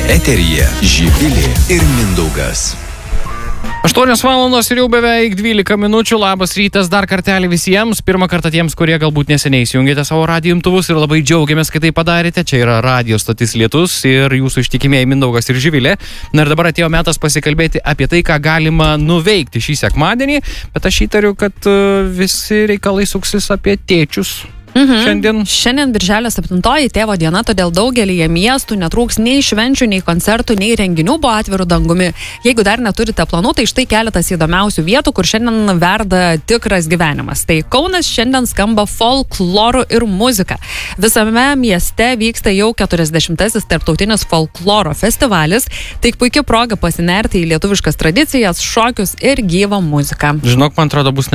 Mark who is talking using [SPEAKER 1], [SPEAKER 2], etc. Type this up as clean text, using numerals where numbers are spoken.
[SPEAKER 1] Eteryje Živilė ir Mindaugas.
[SPEAKER 2] 8 valandos ir jau beveik 12 minučių. Labas rytas dar kartelį visiems. Pirmą kartą tiems, kurie galbūt neseniai įsijungėte savo radijo imtuvus ir labai džiaugiamės, kad tai padarėte. Čia yra radijo stotis Lietus ir jūsų ištikimieji Mindaugas ir Živilė. Na ir dabar atėjo metas pasikalbėti apie tai, ką galima nuveikti šį sekmadienį, bet aš įtariu, kad visi reikalai suksis apie tėčius.
[SPEAKER 3] Šiandien birželio 7 tėvo diena, todėl daugelį miestų netrūks nei švenčių, nei koncertų, nei renginių po atviru dangumi. Jeigu dar neturite planų, tai štai keletas įdomiausių vietų, kur šiandien verda tikras gyvenimas. Tai Kaunas šiandien skamba folkloru ir muzika. Visame mieste vyksta jau 40-asis tarptautinis folkloro festivalis. Tai puikia proga pasinerti į lietuviškas tradicijas, šokius ir gyvą muziką.
[SPEAKER 2] Žinok, man atrodo, bus